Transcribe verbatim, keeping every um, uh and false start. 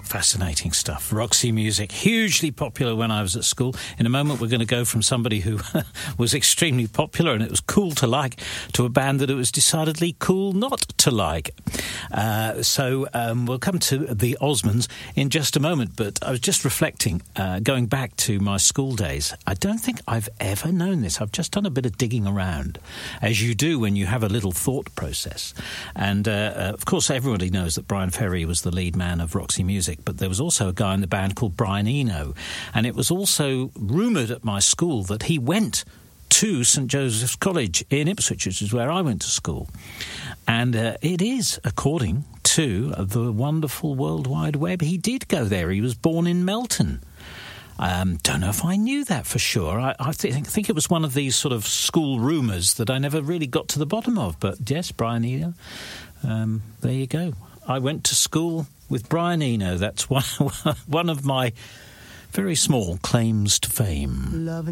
Fascinating stuff. Roxy Music, hugely popular when I was at school. In a moment, we're going to go from somebody who was extremely popular and it was cool to like to a band that it was decidedly cool not to like. Uh, so um, we'll come to the Osmonds in just a moment, but I was just reflecting, uh, going back to my school days. I don't think I've ever known this. I've just done a bit of digging around, as you do when you have a little thought process. And, uh, uh, of course, everybody knows that Brian Ferry was the lead man of Roxy Music, but there was also a guy in the band called Brian Eno, and it was also rumoured at my school that he went to St Joseph's College in Ipswich, which is where I went to school. And uh, it is, according to the wonderful World Wide Web, he did go there. He was born in Melton. Um, don't know if I knew that for sure. I, I th- think it was one of these sort of school rumours that I never really got to the bottom of. But yes, Brian Eno, um, there you go. I went to school with Brian Eno. That's one, one of my very small claims to fame. Love